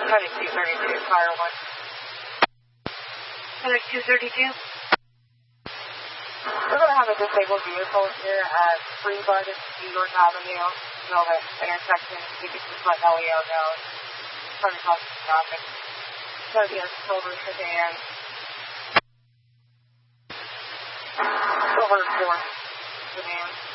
Heading 232, fire 1. Heading 232. We're going to have a disabled vehicle here at Free Garden, New York Avenue, Velvet intersection. You can just let LEO know. Trying to cause some traffic. It's going to be a silver sedan. Silver Ford sedan.